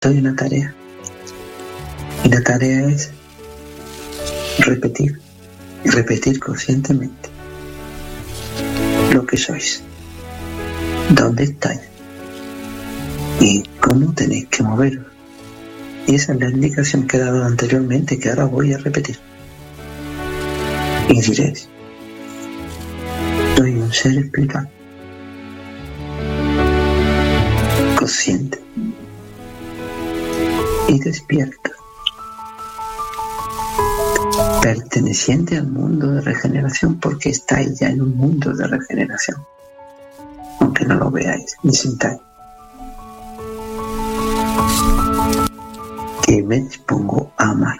doy una tarea. Y la tarea es repetir, y repetir conscientemente lo que sois, dónde estáis y cómo tenéis que moveros. Y esa es la indicación que he dado anteriormente, que ahora voy a repetir. Y diréis: soy un ser espiritual, consciente y despierto, perteneciente al mundo de regeneración, porque estáis ya en un mundo de regeneración, aunque no lo veáis ni sintáis. Que me dispongo a amar.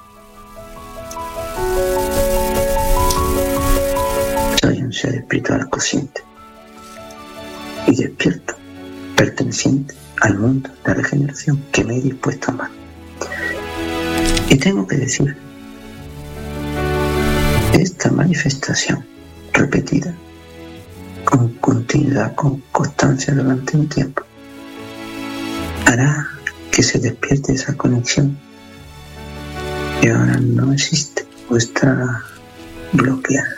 Soy un ser espiritual consciente y despierto, perteneciente al mundo de regeneración, que me he dispuesto a amar. Y tengo que decir, esta manifestación repetida con continuidad, con constancia durante un tiempo, hará que se despierte esa conexión que ahora no existe o está bloqueada,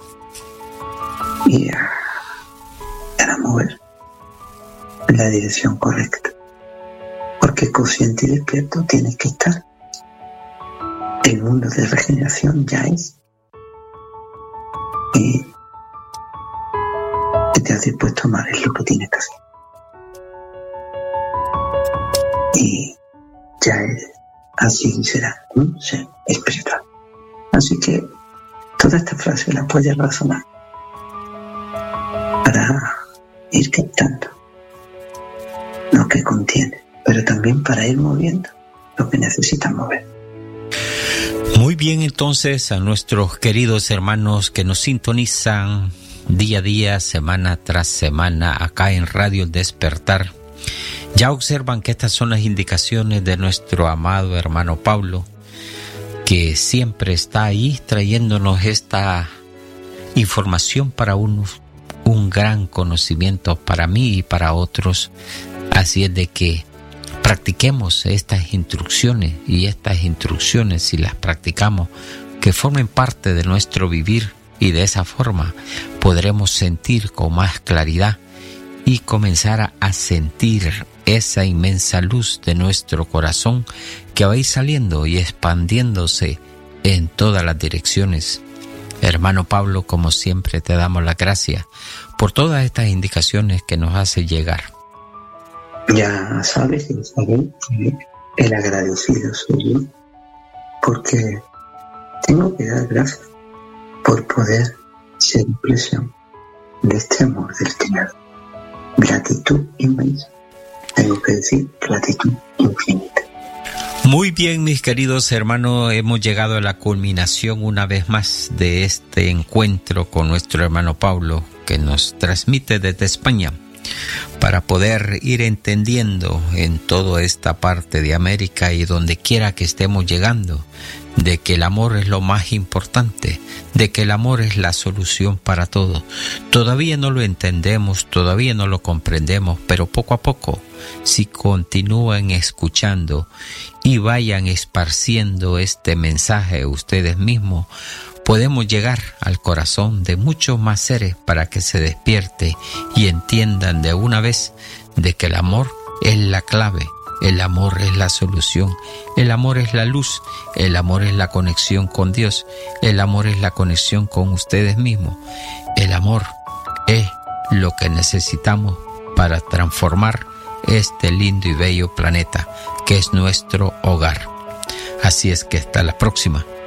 y hará mover en la dirección correcta, porque consciente y despierto tienes que estar. El mundo de regeneración ya es, y que te has dispuesto a amar es lo que tienes que hacer. Y ya es, así será un ser espiritual. Así que toda esta frase la puedes razonar para ir captando lo que contiene, pero también para ir moviendo lo que necesitas mover. Muy bien, entonces, a nuestros queridos hermanos que nos sintonizan día a día, semana tras semana, acá en Radio El Despertar, ya observan que estas son las indicaciones de nuestro amado hermano Pablo, que siempre está ahí trayéndonos esta información para unos, un gran conocimiento para mí y para otros. Así es de que practiquemos estas instrucciones, y estas instrucciones, si las practicamos, que formen parte de nuestro vivir, y de esa forma podremos sentir con más claridad y comenzar a sentir esa inmensa luz de nuestro corazón que va a ir saliendo y expandiéndose en todas las direcciones. Hermano Pablo, como siempre, te damos las gracias por todas estas indicaciones que nos hace llegar. Ya sabes, Isabel, que el agradecido soy yo, porque tengo que dar gracias por poder ser impresión de este amor del Creador. Gratitud inmensa. Tengo que decir gratitud infinita. Muy bien, mis queridos hermanos, hemos llegado a la culminación una vez más de este encuentro con nuestro hermano Pablo, que nos transmite desde España, para poder ir entendiendo en toda esta parte de América y donde quiera que estemos llegando, de que el amor es lo más importante, de que el amor es la solución para todo. Todavía no lo entendemos, todavía no lo comprendemos, pero poco a poco, si continúan escuchando y vayan esparciendo este mensaje ustedes mismos, podemos llegar al corazón de muchos más seres para que se despierte y entiendan de una vez de que el amor es la clave, el amor es la solución, el amor es la luz, el amor es la conexión con Dios, el amor es la conexión con ustedes mismos. El amor es lo que necesitamos para transformar este lindo y bello planeta que es nuestro hogar. Así es que hasta la próxima.